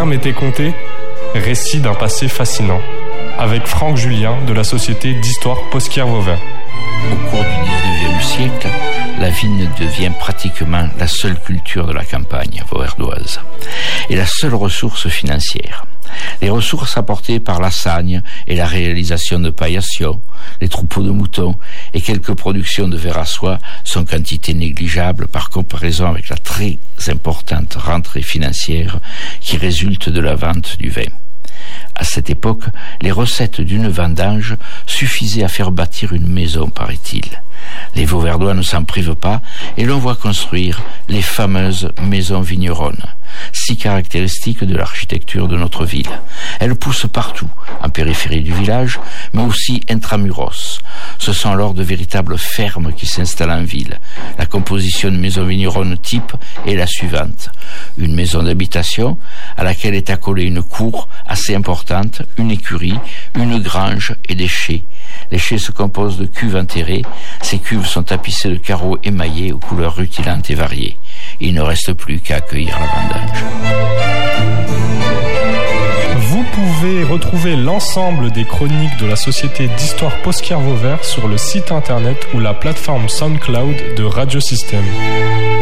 terme était compté, récit d'un passé fascinant, avec Franck Julien de la Société d'Histoire Posquier-Vauvert. Au cours du XIXe siècle, la vigne devient pratiquement la seule culture de la campagne vauverdoise et la seule ressource financière. Les ressources apportées par la sagne et la réalisation de paillations, les troupeaux de moutons et quelques productions de verre à soie sont quantité négligeables par comparaison avec la très importante rentrée financière qui résulte de la vente du vin. À cette époque, les recettes d'une vendange suffisaient à faire bâtir une maison, paraît-il. Les Vauverdois ne s'en privent pas et l'on voit construire les fameuses maisons vigneronnes, si caractéristiques de l'architecture de notre ville. Elles poussent partout, en périphérie du village, mais aussi intramuros. Ce sont alors de véritables fermes qui s'installent en ville. La composition de maison vigneronne type est la suivante. Une maison d'habitation à laquelle est accolée une cour assez importante, une écurie, une grange et des chais. Les chais se composent de cuves enterrées. Ces cuves sont tapissées de carreaux émaillés aux couleurs rutilantes et variées. Il ne reste plus qu'à accueillir la vendange. Vous pouvez retrouver l'ensemble des chroniques de la Société d'Histoire Posquier-Vauvert sur le site internet ou la plateforme SoundCloud de Radio Système.